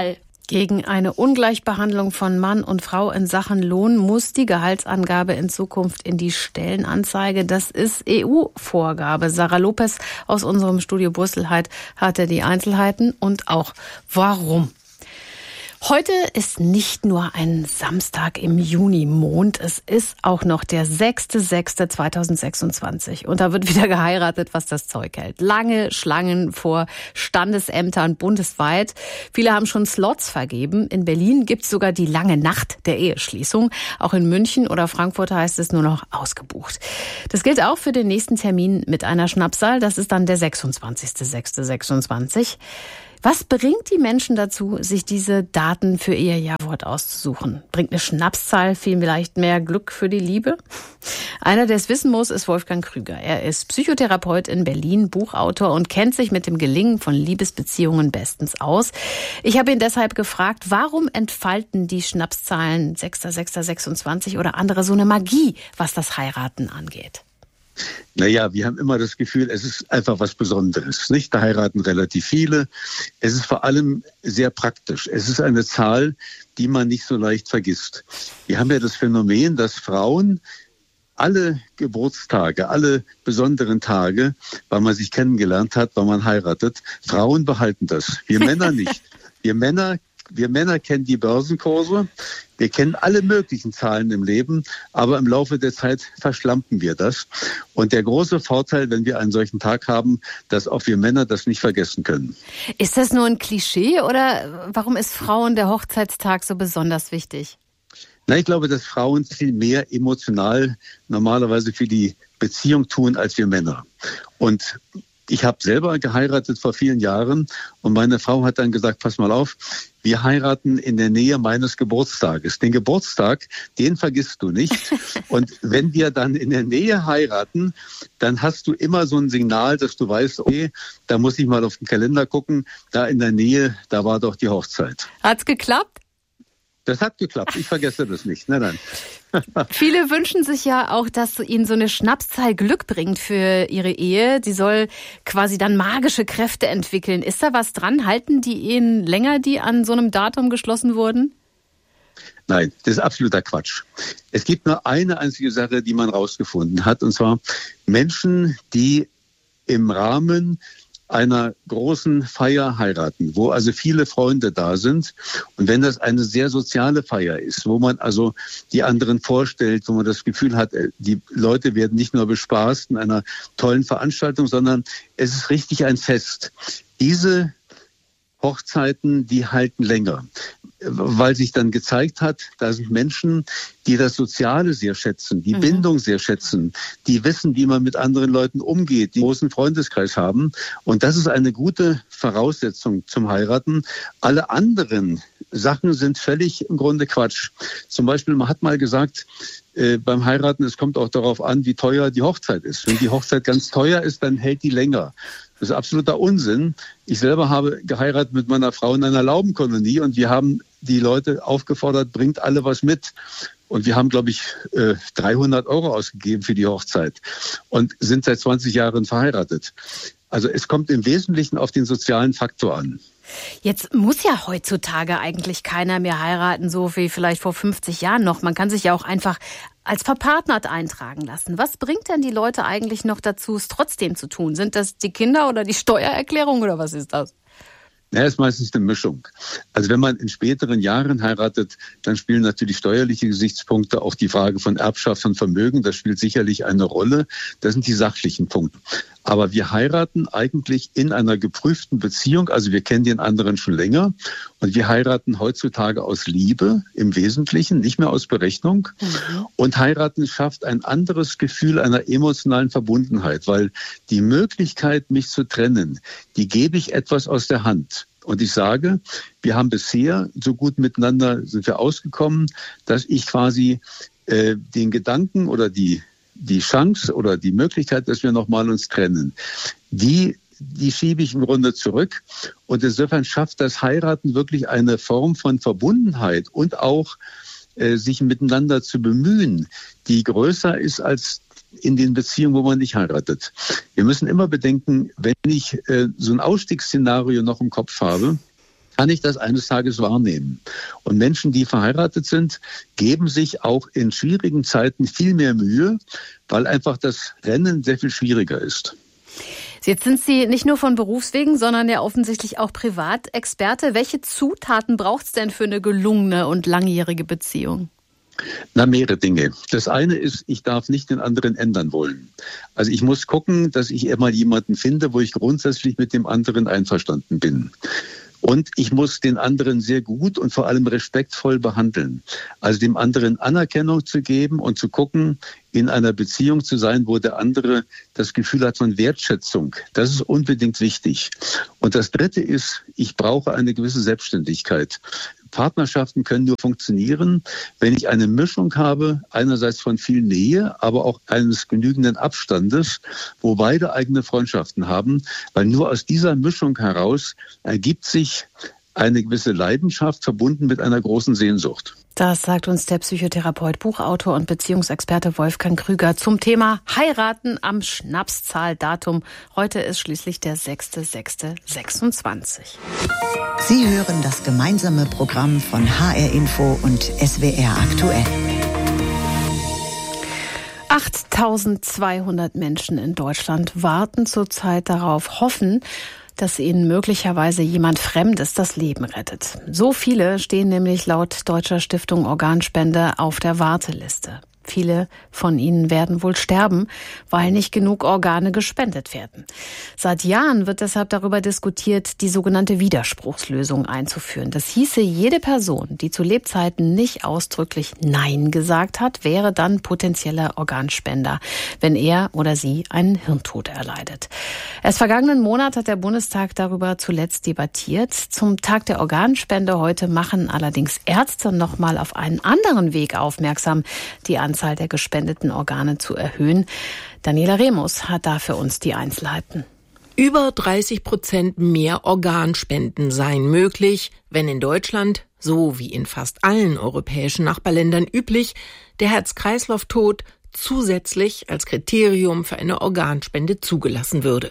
Gegen eine Ungleichbehandlung von Mann und Frau in Sachen Lohn muss die Gehaltsangabe in Zukunft in die Stellenanzeige. Das ist E U-Vorgabe. Sarah Lopez aus unserem Studio Brüsselheit hatte die Einzelheiten und auch warum. Heute ist nicht nur ein Samstag im Junimond, es ist auch noch der sechster sechster zweitausendsechsundzwanzig. Und da wird wieder geheiratet, was das Zeug hält. Lange Schlangen vor Standesämtern bundesweit. Viele haben schon Slots vergeben. In Berlin gibt's sogar die lange Nacht der Eheschließung. Auch in München oder Frankfurt heißt es nur noch ausgebucht. Das gilt auch für den nächsten Termin mit einer Schnapszahl. Das ist dann der sechsundzwanzigster sechster sechsundzwanzig. Was bringt die Menschen dazu, sich diese Daten für ihr Jawort auszusuchen? Bringt eine Schnapszahl vielleicht mehr Glück für die Liebe? Einer, der es wissen muss, ist Wolfgang Krüger. Er ist Psychotherapeut in Berlin, Buchautor und kennt sich mit dem Gelingen von Liebesbeziehungen bestens aus. Ich habe ihn deshalb gefragt, warum entfalten die Schnapszahlen sechster sechster sechsundzwanzig oder andere so eine Magie, was das Heiraten angeht? Naja, wir haben immer das Gefühl, es ist einfach was Besonderes, nicht? Da heiraten relativ viele. Es ist vor allem sehr praktisch. Es ist eine Zahl, die man nicht so leicht vergisst. Wir haben ja das Phänomen, dass Frauen alle Geburtstage, alle besonderen Tage, weil man sich kennengelernt hat, weil man heiratet, Frauen behalten das. Wir Männer nicht. Wir Männer Wir Männer kennen die Börsenkurse, wir kennen alle möglichen Zahlen im Leben, aber im Laufe der Zeit verschlampen wir das. Und der große Vorteil, wenn wir einen solchen Tag haben, dass auch wir Männer das nicht vergessen können. Ist das nur ein Klischee oder warum ist Frauen der Hochzeitstag so besonders wichtig? Na, ich glaube, dass Frauen viel mehr emotional normalerweise für die Beziehung tun als wir Männer. Und ich habe selber geheiratet vor vielen Jahren und meine Frau hat dann gesagt, pass mal auf, wir heiraten in der Nähe meines Geburtstages. Den Geburtstag, den vergisst du nicht. Und wenn wir dann in der Nähe heiraten, dann hast du immer so ein Signal, dass du weißt, okay, da muss ich mal auf den Kalender gucken, da in der Nähe, da war doch die Hochzeit. Hat's geklappt? Das hat geklappt, ich vergesse das nicht. Nein, nein. Viele wünschen sich ja auch, dass ihnen so eine Schnapszahl Glück bringt für ihre Ehe. Die soll quasi dann magische Kräfte entwickeln. Ist da was dran? Halten die Ehen länger, die an so einem Datum geschlossen wurden? Nein, das ist absoluter Quatsch. Es gibt nur eine einzige Sache, die man rausgefunden hat, und zwar Menschen, die im Rahmen einer großen Feier heiraten, wo also viele Freunde da sind. Und wenn das eine sehr soziale Feier ist, wo man also die anderen vorstellt, wo man das Gefühl hat, die Leute werden nicht nur bespaßt in einer tollen Veranstaltung, sondern es ist richtig ein Fest. Diese Hochzeiten, die halten länger, weil sich dann gezeigt hat, da sind Menschen, die das Soziale sehr schätzen, die mhm. Bindung sehr schätzen, die wissen, wie man mit anderen Leuten umgeht, die einen großen Freundeskreis haben. Und das ist eine gute Voraussetzung zum Heiraten. Alle anderen Sachen sind völlig im Grunde Quatsch. Zum Beispiel, man hat mal gesagt, äh, beim Heiraten, es kommt auch darauf an, wie teuer die Hochzeit ist. Wenn die Hochzeit ganz teuer ist, dann hält die länger. Das ist absoluter Unsinn. Ich selber habe geheiratet mit meiner Frau in einer Laubenkolonie und wir haben die Leute aufgefordert, bringt alle was mit. Und wir haben, glaube ich, dreihundert Euro ausgegeben für die Hochzeit und sind seit zwanzig Jahren verheiratet. Also es kommt im Wesentlichen auf den sozialen Faktor an. Jetzt muss ja heutzutage eigentlich keiner mehr heiraten, so wie vielleicht vor fünfzig Jahren noch. Man kann sich ja auch einfach als verpartnert eintragen lassen. Was bringt denn die Leute eigentlich noch dazu, es trotzdem zu tun? Sind das die Kinder oder die Steuererklärung oder was ist das? Ja, ist meistens eine Mischung. Also wenn man in späteren Jahren heiratet, dann spielen natürlich steuerliche Gesichtspunkte, auch die Frage von Erbschaft von Vermögen, das spielt sicherlich eine Rolle. Das sind die sachlichen Punkte. Aber wir heiraten eigentlich in einer geprüften Beziehung, also wir kennen den anderen schon länger und wir heiraten heutzutage aus Liebe im Wesentlichen, nicht mehr aus Berechnung. Mhm. Und heiraten schafft ein anderes Gefühl einer emotionalen Verbundenheit, weil die Möglichkeit, mich zu trennen, die gebe ich etwas aus der Hand. Und ich sage, wir haben bisher so gut miteinander sind wir ausgekommen, dass ich quasi äh, den Gedanken oder die die Chance oder die Möglichkeit, dass wir nochmal uns trennen, die, die schiebe ich im Grunde zurück. Und insofern schafft das Heiraten wirklich eine Form von Verbundenheit und auch äh, sich miteinander zu bemühen, die größer ist als in den Beziehungen, wo man nicht heiratet. Wir müssen immer bedenken, wenn ich äh, so ein Ausstiegsszenario noch im Kopf habe, kann ich das eines Tages wahrnehmen. Und Menschen, die verheiratet sind, geben sich auch in schwierigen Zeiten viel mehr Mühe, weil einfach das Rennen sehr viel schwieriger ist. Jetzt sind Sie nicht nur von Berufswegen, sondern ja offensichtlich auch Privatexperte. Welche Zutaten braucht es denn für eine gelungene und langjährige Beziehung? Na, mehrere Dinge. Das eine ist, ich darf nicht den anderen ändern wollen. Also ich muss gucken, dass ich immer jemanden finde, wo ich grundsätzlich mit dem anderen einverstanden bin. Und ich muss den anderen sehr gut und vor allem respektvoll behandeln. Also dem anderen Anerkennung zu geben und zu gucken, in einer Beziehung zu sein, wo der andere das Gefühl hat von Wertschätzung. Das ist unbedingt wichtig. Und das Dritte ist, ich brauche eine gewisse Selbstständigkeit. Partnerschaften können nur funktionieren, wenn ich eine Mischung habe, einerseits von viel Nähe, aber auch eines genügenden Abstandes, wo beide eigene Freundschaften haben, weil nur aus dieser Mischung heraus ergibt sich eine gewisse Leidenschaft, verbunden mit einer großen Sehnsucht. Das sagt uns der Psychotherapeut, Buchautor und Beziehungsexperte Wolfgang Krüger zum Thema Heiraten am Schnapszahldatum. Heute ist schließlich der sechster sechster sechsundzwanzig. Sie hören das gemeinsame Programm von H R Info und S W R aktuell. achttausendzweihundert Menschen in Deutschland warten zurzeit darauf, hoffen, dass ihnen möglicherweise jemand Fremdes das Leben rettet. So viele stehen nämlich laut Deutscher Stiftung Organspende auf der Warteliste. Viele von ihnen werden wohl sterben, weil nicht genug Organe gespendet werden. Seit Jahren wird deshalb darüber diskutiert, die sogenannte Widerspruchslösung einzuführen. Das hieße, jede Person, die zu Lebzeiten nicht ausdrücklich Nein gesagt hat, wäre dann potenzieller Organspender, wenn er oder sie einen Hirntod erleidet. Erst vergangenen Monat hat der Bundestag darüber zuletzt debattiert. Zum Tag der Organspende heute machen allerdings Ärzte noch mal auf einen anderen Weg aufmerksam, die Anzahl der gespendeten Organe zu erhöhen. Daniela Remus hat da für uns die Einzelheiten. Über dreißig Prozent mehr Organspenden seien möglich, wenn in Deutschland, so wie in fast allen europäischen Nachbarländern üblich, der Herz-Kreislauf-Tod zusätzlich als Kriterium für eine Organspende zugelassen würde.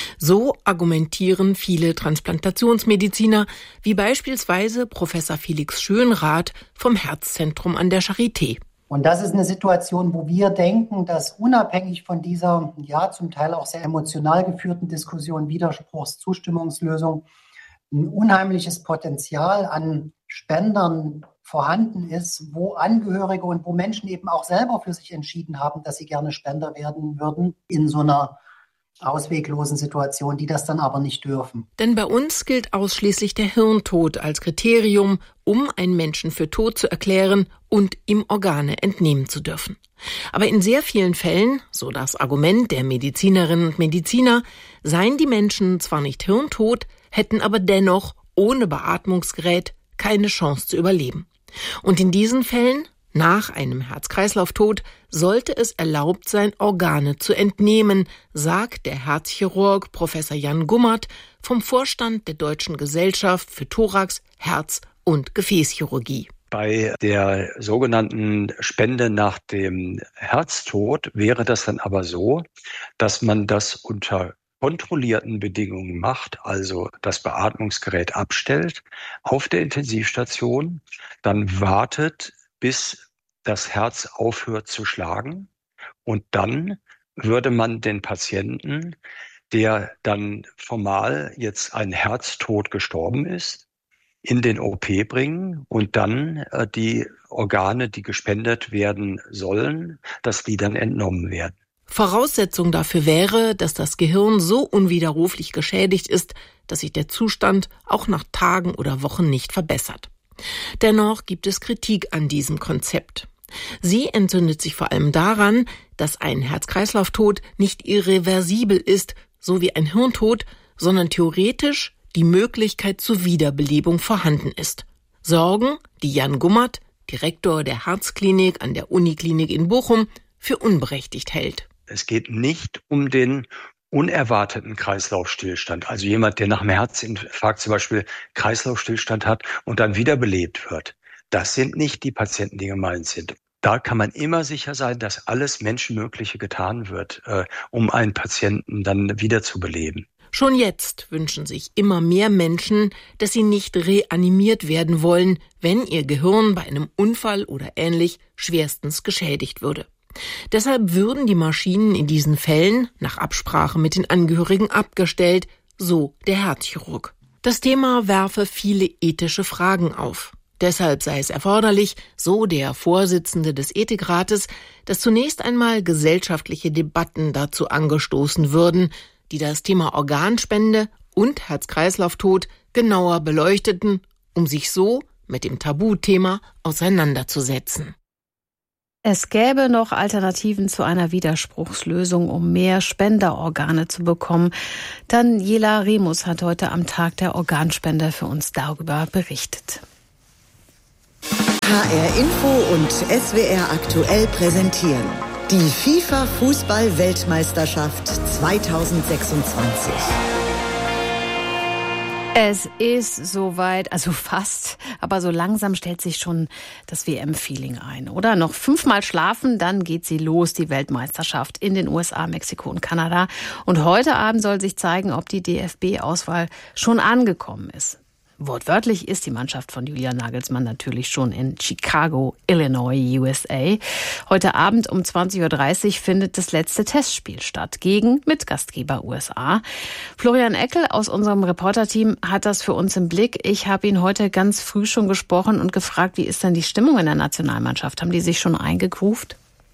So argumentieren viele Transplantationsmediziner, wie beispielsweise Professor Felix Schönrath vom Herzzentrum an der Charité. Und das ist eine Situation, wo wir denken, dass unabhängig von dieser, ja, zum Teil auch sehr emotional geführten Diskussion Widerspruchszustimmungslösung ein unheimliches Potenzial an Spendern vorhanden ist, wo Angehörige und wo Menschen eben auch selber für sich entschieden haben, dass sie gerne Spender werden würden in so einer ausweglosen Situation, die das dann aber nicht dürfen. Denn bei uns gilt ausschließlich der Hirntod als Kriterium, um einen Menschen für tot zu erklären und ihm Organe entnehmen zu dürfen. Aber in sehr vielen Fällen, so das Argument der Medizinerinnen und Mediziner, seien die Menschen zwar nicht hirntot, hätten aber dennoch ohne Beatmungsgerät keine Chance zu überleben. Und in diesen Fällen, nach einem Herz-Kreislauf-Tod, sollte es erlaubt sein, Organe zu entnehmen, sagt der Herzchirurg Professor Jan Gummert vom Vorstand der Deutschen Gesellschaft für Thorax-, Herz- und Gefäßchirurgie. Bei der sogenannten Spende nach dem Herztod wäre das dann aber so, dass man das unter kontrollierten Bedingungen macht, also das Beatmungsgerät abstellt auf der Intensivstation, dann wartet, bis das Herz aufhört zu schlagen, und dann würde man den Patienten, der dann formal jetzt ein Herztod gestorben ist, in den O P bringen und dann äh, die Organe, die gespendet werden sollen, dass die dann entnommen werden. Voraussetzung dafür wäre, dass das Gehirn so unwiderruflich geschädigt ist, dass sich der Zustand auch nach Tagen oder Wochen nicht verbessert. Dennoch gibt es Kritik an diesem Konzept. Sie entzündet sich vor allem daran, dass ein Herz-Kreislauf-Tod nicht irreversibel ist, so wie ein Hirntod, sondern theoretisch die Möglichkeit zur Wiederbelebung vorhanden ist. Sorgen, die Jan Gummert, Direktor der Herzklinik an der Uniklinik in Bochum, für unberechtigt hält. Es geht nicht um den unerwarteten Kreislaufstillstand, also jemand, der nach einem Herzinfarkt zum Beispiel Kreislaufstillstand hat und dann wiederbelebt wird. Das sind nicht die Patienten, die gemeint sind. Da kann man immer sicher sein, dass alles Menschenmögliche getan wird, äh, um einen Patienten dann wiederzubeleben. Schon jetzt wünschen sich immer mehr Menschen, dass sie nicht reanimiert werden wollen, wenn ihr Gehirn bei einem Unfall oder ähnlich schwerstens geschädigt würde. Deshalb würden die Maschinen in diesen Fällen nach Absprache mit den Angehörigen abgestellt, so der Herzchirurg. Das Thema werfe viele ethische Fragen auf. Deshalb sei es erforderlich, so der Vorsitzende des Ethikrates, dass zunächst einmal gesellschaftliche Debatten dazu angestoßen würden, die das Thema Organspende und Herz-Kreislauf-Tod genauer beleuchteten, um sich so mit dem Tabuthema auseinanderzusetzen. Es gäbe noch Alternativen zu einer Widerspruchslösung, um mehr Spenderorgane zu bekommen. Daniela Remus hat heute am Tag der Organspende für uns darüber berichtet. H R Info und S W R aktuell präsentieren die FIFA-Fußball-Weltmeisterschaft zweitausendsechsundzwanzig. Es ist soweit, also fast, aber so langsam stellt sich schon das W M-Feeling ein, oder? Noch fünfmal schlafen, dann geht sie los, die Weltmeisterschaft in den U S A, Mexiko und Kanada. Und heute Abend soll sich zeigen, ob die D F B-Auswahl schon angekommen ist. Wortwörtlich ist die Mannschaft von Julian Nagelsmann natürlich schon in Chicago, Illinois, U S A. Heute Abend um zwanzig Uhr dreißig findet das letzte Testspiel statt gegen Mitgastgeber U S A. Florian Eckel aus unserem Reporterteam hat das für uns im Blick. Ich habe ihn heute ganz früh schon gesprochen und gefragt, wie ist denn die Stimmung in der Nationalmannschaft? Haben die sich schon eingegroovt?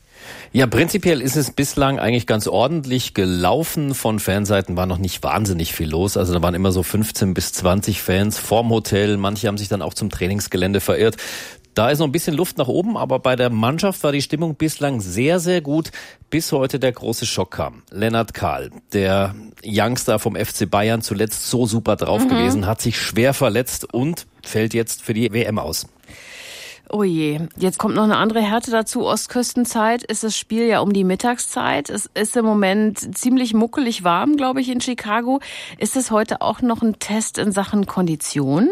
Ja, prinzipiell ist es bislang eigentlich ganz ordentlich gelaufen. Von Fanseiten war noch nicht wahnsinnig viel los. Also da waren immer so fünfzehn bis zwanzig Fans vorm Hotel. Manche haben sich dann auch zum Trainingsgelände verirrt. Da ist noch ein bisschen Luft nach oben, aber bei der Mannschaft war die Stimmung bislang sehr, sehr gut, bis heute der große Schock kam. Lennart Kahl, der Youngster vom F C Bayern, zuletzt so super drauf mhm. gewesen, hat sich schwer verletzt und fällt jetzt für die W M aus. Oh je, jetzt kommt noch eine andere Härte dazu. Ostküstenzeit ist das Spiel ja um die Mittagszeit. Es ist im Moment ziemlich muckelig warm, glaube ich, in Chicago. Ist es heute auch noch ein Test in Sachen Kondition?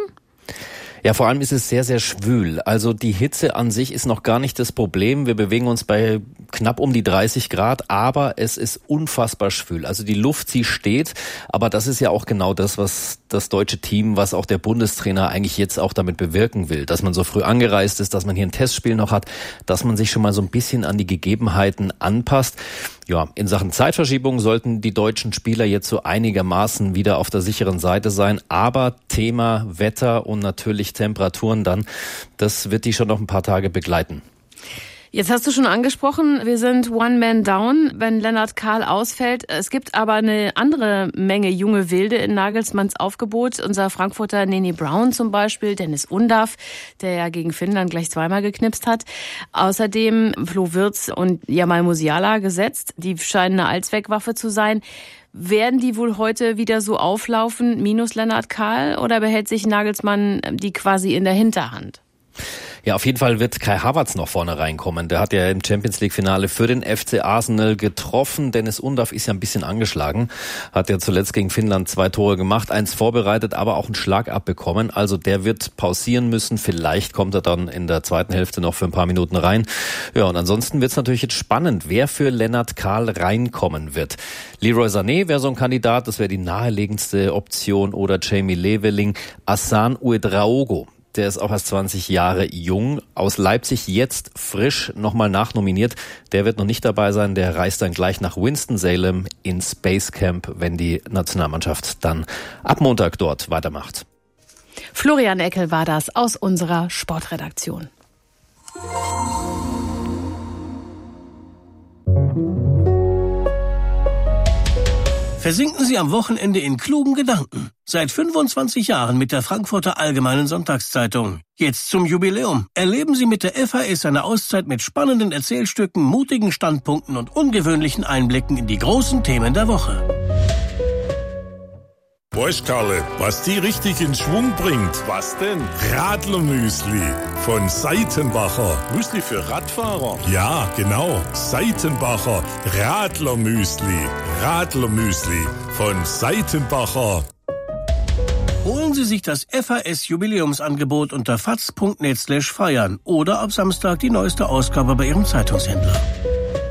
Ja, vor allem ist es sehr, sehr schwül. Also die Hitze an sich ist noch gar nicht das Problem. Wir bewegen uns bei knapp um die dreißig Grad, aber es ist unfassbar schwül. Also die Luft, sie steht, aber das ist ja auch genau das, was das deutsche Team, was auch der Bundestrainer eigentlich jetzt auch damit bewirken will. Dass man so früh angereist ist, dass man hier ein Testspiel noch hat, dass man sich schon mal so ein bisschen an die Gegebenheiten anpasst. Ja, in Sachen Zeitverschiebung sollten die deutschen Spieler jetzt so einigermaßen wieder auf der sicheren Seite sein. Aber Thema Wetter und natürlich Temperaturen dann, das wird die schon noch ein paar Tage begleiten. Jetzt hast du schon angesprochen, wir sind One Man Down, wenn Lennart Kahl ausfällt. Es gibt aber eine andere Menge junge Wilde in Nagelsmanns Aufgebot. Unser Frankfurter Neni Brown zum Beispiel, Dennis Undav, der ja gegen Finnland gleich zweimal geknipst hat. Außerdem Flo Wirtz und Jamal Musiala gesetzt. Die scheinen eine Allzweckwaffe zu sein. Werden die wohl heute wieder so auflaufen, minus Lennart Kahl, oder behält sich Nagelsmann die quasi in der Hinterhand? Ja, auf jeden Fall wird Kai Havertz noch vorne reinkommen. Der hat ja im Champions-League-Finale für den F C Arsenal getroffen. Dennis Undav ist ja ein bisschen angeschlagen. Hat ja zuletzt gegen Finnland zwei Tore gemacht, eins vorbereitet, aber auch einen Schlag abbekommen. Also der wird pausieren müssen. Vielleicht kommt er dann in der zweiten Hälfte noch für ein paar Minuten rein. Ja, und ansonsten wird es natürlich jetzt spannend, wer für Lennart Kahl reinkommen wird. Leroy Sané wäre so ein Kandidat, das wäre die naheliegendste Option. Oder Jamie Leveling, Hassan Ouedraogo. Der ist auch erst zwanzig Jahre jung, aus Leipzig jetzt frisch nochmal nachnominiert. Der wird noch nicht dabei sein, der reist dann gleich nach Winston-Salem ins Basecamp, wenn die Nationalmannschaft dann ab Montag dort weitermacht. Florian Eckel war das aus unserer Sportredaktion. Versinken Sie am Wochenende in klugen Gedanken. Seit fünfundzwanzig Jahren mit der Frankfurter Allgemeinen Sonntagszeitung. Jetzt zum Jubiläum. Erleben Sie mit der F A S eine Auszeit mit spannenden Erzählstücken, mutigen Standpunkten und ungewöhnlichen Einblicken in die großen Themen der Woche. Weißt Karle, was die richtig in Schwung bringt? Was denn? Radlermüsli von Seitenbacher. Müsli für Radfahrer? Ja, genau. Seitenbacher Radlermüsli. Radlermüsli von Seitenbacher. Holen Sie sich das F A S-Jubiläumsangebot unter faz punkt net slash feiern oder ab Samstag die neueste Ausgabe bei Ihrem Zeitungshändler.